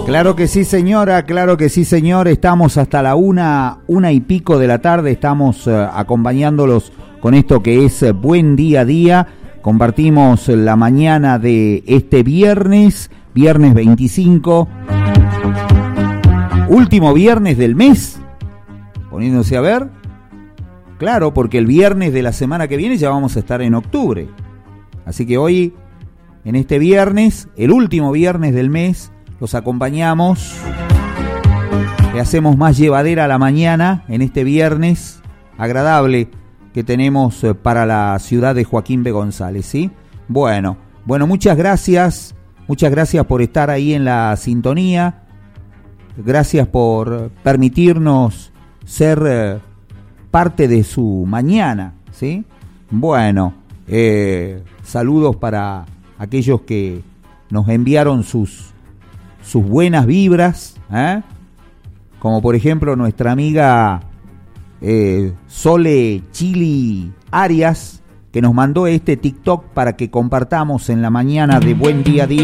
Claro que sí, señora, claro que sí, señor. Estamos hasta la una y pico de la tarde. Estamos acompañándolos con esto que es Buen Día a Día. Compartimos la mañana de este viernes 25. Último viernes del mes. Poniéndose a ver. Claro, porque el viernes de la semana que viene ya vamos a estar en octubre. Así que hoy, en este viernes, el último viernes del mes, los acompañamos, le hacemos más llevadera la mañana en este viernes agradable que tenemos para la ciudad de Joaquín B. González, ¿sí? Bueno, muchas gracias por estar ahí en la sintonía, gracias por permitirnos ser parte de su mañana, ¿sí? Bueno, saludos para aquellos que nos enviaron sus buenas vibras, como por ejemplo nuestra amiga Sole Chili Arias, que nos mandó este TikTok para que compartamos en la mañana de Buen Día a Día.